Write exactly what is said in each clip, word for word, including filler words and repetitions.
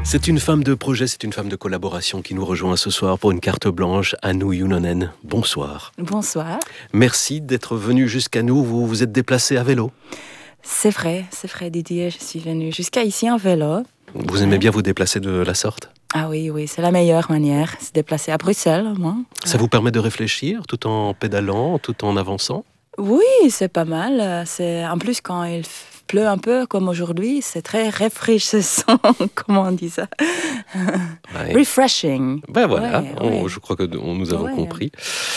C'est une femme de projet, c'est une femme de collaboration qui nous rejoint ce soir pour une carte blanche. Anu Junnonen, bonsoir. Bonsoir. Merci d'être venu jusqu'à nous. Vous vous êtes déplacé à vélo. C'est vrai, c'est vrai Didier, je suis venue jusqu'à ici en vélo. Vous aimez bien vous déplacer de la sorte ? Ah oui, oui, c'est la meilleure manière, se déplacer à Bruxelles, moi. Ça Ouais. vous permet de réfléchir tout en pédalant, tout en avançant ? Oui, c'est pas mal. C'est... En plus, quand il pleut un peu, comme aujourd'hui, c'est très rafraîchissant, comment on dit ça ? Ouais. Refreshing. Ben voilà, Ouais, on- ouais. je crois que on nous avons Ouais. compris.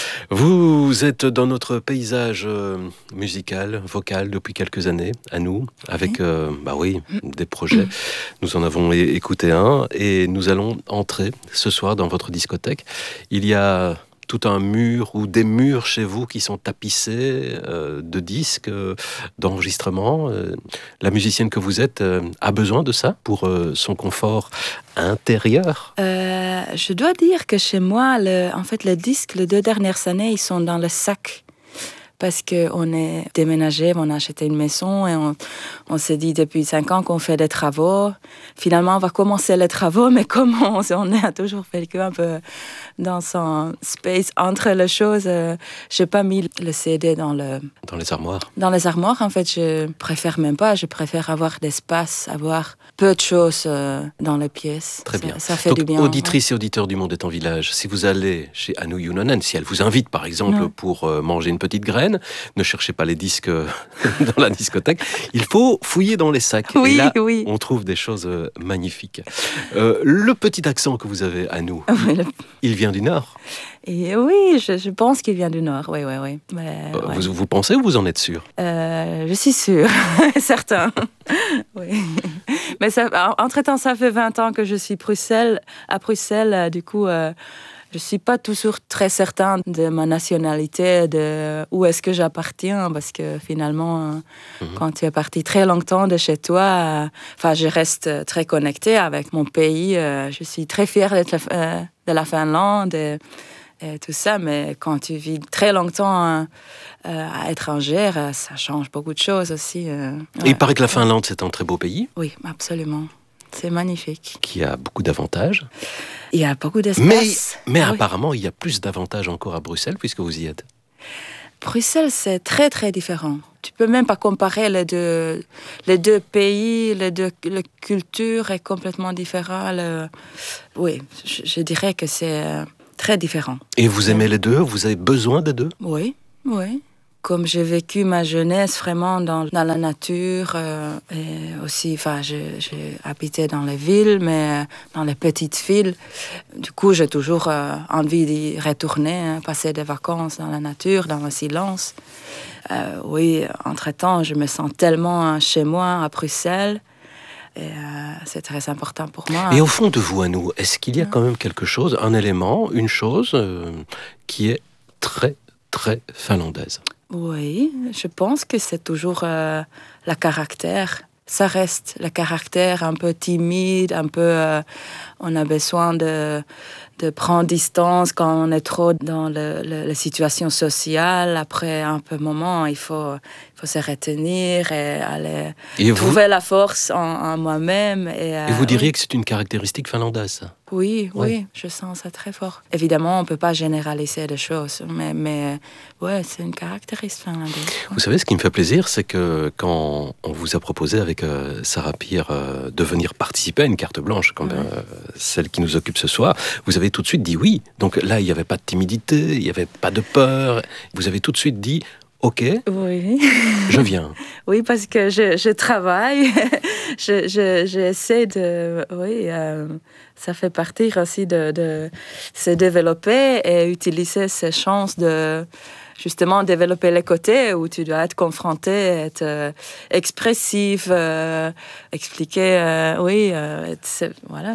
Vous êtes dans notre paysage euh, musical, vocal depuis quelques années, à nous, avec euh, bah oui, des projets. Nous en avons é- écouté un et nous allons entrer ce soir dans votre discothèque. Il y a tout un mur ou des murs chez vous qui sont tapissés euh, de disques, euh, d'enregistrements. Euh, la musicienne que vous êtes euh, a besoin de ça pour euh, son confort intérieur. Euh, je dois dire que chez moi, le, en fait, les disques, les deux dernières années, ils sont dans le sac. Parce qu'on est déménagé, on a acheté une maison et on, on s'est dit depuis cinq ans qu'on fait des travaux. Finalement, on va commencer les travaux, mais comme on, on a toujours vécu un peu dans son space entre les choses, euh, j'ai pas mis le C D dans, le, Dans les armoires. dans les armoires. En fait, je préfère même pas. Je préfère avoir d'espace, avoir peu de choses euh, dans les pièces. Très Ça- bien. Ça, fait Donc, du bien. auditrices et auditeurs du Monde est en village, si vous allez chez Anu Junnonen, si elle vous invite par exemple Non. pour euh, manger une petite graine, ne cherchez pas les disques euh, dans la discothèque. Il faut fouiller dans les sacs. Oui, et là, oui. on trouve des choses euh, magnifiques. Euh, le petit accent que vous avez à nous, Oui, le- il vient du Nord. Et oui, je, je pense qu'il vient du Nord. Oui, oui, oui. Mais, Euh, ouais. vous, vous pensez ou vous en êtes sûr ? Euh, je suis sûre, certain. Oui. Mais ça, entre-temps, ça fait vingt ans que je suis Bruxelles, à Bruxelles. euh, Du coup, euh, je ne suis pas toujours très certain de ma nationalité, de où est-ce que j'appartiens, parce que finalement, euh, Mhm. quand tu es parti très longtemps de chez toi, euh, enfin, je reste très connectée avec mon pays. euh, Je suis très fière d'être euh, de la Finlande. Et, et tout ça, mais quand tu vis très longtemps euh, euh, à étrangère, euh, ça change beaucoup de choses aussi. euh, Et ouais. il paraît que la Finlande, c'est un très beau pays, Oui, absolument. C'est magnifique. qui a beaucoup d'avantages. Il y a beaucoup d'espace. Mais, mais Ah oui. apparemment, il y a plus d'avantages encore à Bruxelles, puisque vous y êtes. Bruxelles, c'est très, très différent. Tu peux même pas comparer les deux, les deux pays, les deux, la culture est complètement différente. Le- Oui, je, je dirais que c'est euh, très différent. Et vous aimez les deux ? Vous avez besoin des deux ? Oui, oui. Comme j'ai vécu ma jeunesse vraiment dans, dans la nature, euh, et aussi, enfin, j'ai, j'ai habité dans les villes, mais dans les petites villes. Du coup, j'ai toujours euh, envie d'y retourner, hein, passer des vacances dans la nature, dans le silence. Euh, oui, entre-temps, je me sens tellement chez moi à Bruxelles. Et euh, c'est très important pour moi. Et au fond de vous, à nous, est-ce qu'il y a quand même quelque chose, un élément, une chose euh, qui est très, très finlandaise ? Oui, je pense que c'est toujours euh, le caractère. Ça reste le caractère un peu timide, un peu... euh, on a besoin de, de prendre distance quand on est trop dans le, le, la situation sociale. Après un peu moment, il faut, il faut se retenir et aller Et vous, trouver la force en, en moi-même. Et, euh, et vous diriez oui. que c'est une caractéristique finlandaise, ça ? Oui, Ouais. oui, je sens ça très fort. Évidemment, on ne peut pas généraliser les choses, mais, mais ouais, c'est une caractéristique finlandaise. Ouais. Vous savez, ce qui me fait plaisir, c'est que quand on vous a proposé avec euh, Sarah Peer euh, de venir participer à une carte blanche, comme Ouais. euh, celle qui nous occupe ce soir, vous avez tout de suite dit oui. Donc là, il n'y avait pas de timidité, il n'y avait pas de peur. Vous avez tout de suite dit « Ok, Oui. je viens ». Oui, parce que je, je travaille, je, je, j'essaie de... Oui, euh, ça fait partie aussi de, de se développer et utiliser ces chances de justement développer les côtés où tu dois être confronté, être euh, expressif, euh, expliquer, euh, oui, euh, être, c'est- voilà.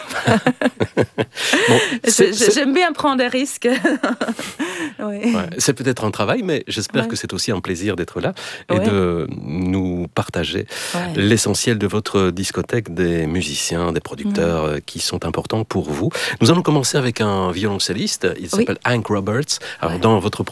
Bon, c'est- Je- je- c'est- J'aime bien prendre des risques. Oui. Ouais, c'est peut-être un travail, mais j'espère Ouais. que c'est aussi un plaisir d'être là et Ouais. de nous partager Ouais. l'essentiel de votre discothèque, des musiciens, des producteurs euh, qui sont importants pour vous. Nous allons commencer avec un violoncelliste, il s'appelle Hank Roberts. Alors, Ouais. dans votre proposition,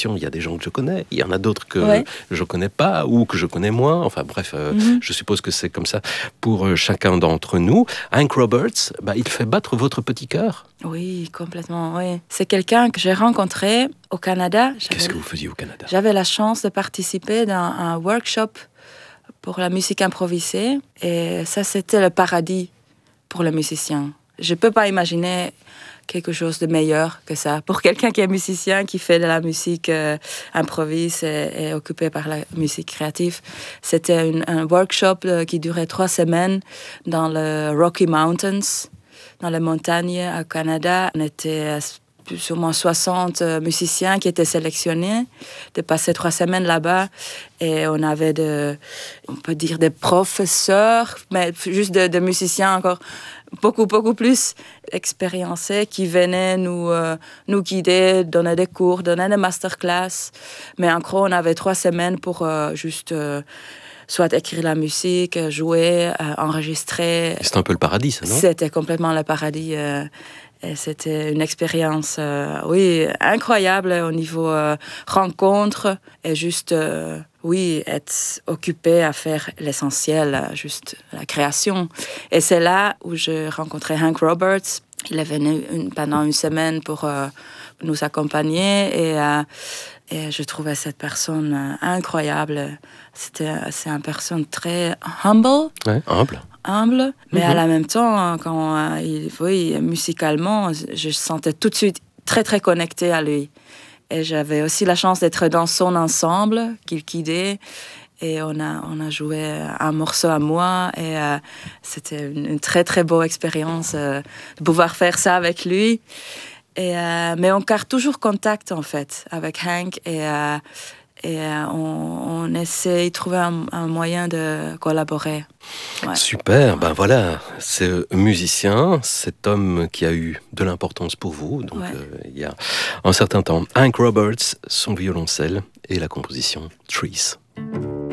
composition, il y a des gens que je connais, il y en a d'autres que ouais. je connais pas ou que je connais moins. Enfin bref, euh, mm-hmm. je suppose que c'est comme ça pour euh, chacun d'entre nous. Hank Roberts, bah, il fait battre votre petit cœur. Oui, complètement, oui. C'est quelqu'un que j'ai rencontré au Canada. J'avais, Qu'est-ce que vous faisiez au Canada? J'avais la chance de participer dans un workshop pour la musique improvisée. Et ça, c'était le paradis pour les musiciens. Je ne peux pas imaginer quelque chose de meilleur que ça. Pour quelqu'un qui est musicien, qui fait de la musique euh, improvise et, et occupé par la musique créative, c'était une, un workshop euh, qui durait trois semaines dans le Rocky Mountains, dans les montagnes au Canada. On était plus ou moins soixante musiciens qui étaient sélectionnés de passer trois semaines là-bas. Et on avait, de, on peut dire, des professeurs, mais juste des de musiciens encore beaucoup, beaucoup plus expérimentés qui venaient nous, euh, nous guider, donner des cours, donner des masterclass. Mais en gros, on avait trois semaines pour euh, juste... Euh, soit écrire la musique, jouer, euh, enregistrer. C'était un peu le paradis, ça, non? C'était complètement le paradis. Euh, et c'était une expérience, euh, oui, incroyable au niveau euh, rencontre et juste, euh, oui, être occupé à faire l'essentiel, juste la création. Et c'est là où j'ai rencontré Hank Roberts. Il est venu une, pendant une semaine pour euh, nous accompagner et... Euh, Et je trouvais cette personne incroyable. C'était, c'est une personne très humble. Ouais, humble. Humble, mais mm-hmm. à la même temps, quand il, oui, musicalement, je sentais tout de suite très, très connectée à lui. Et j'avais aussi la chance d'être dans son ensemble, qu'il guidait. Et on a, on a joué un morceau à moi. Et euh, c'était une, une très, très belle expérience euh, de pouvoir faire ça avec lui. Et, euh, mais on garde toujours contact, en fait, avec Hank. Et, euh, et euh, on, on essaie de trouver un, un moyen de collaborer. Ouais. Super, ben voilà, c'est musicien, cet homme qui a eu de l'importance pour vous, donc ouais. euh, il y a un certain temps. Hank Roberts, son violoncelle et la composition Trees.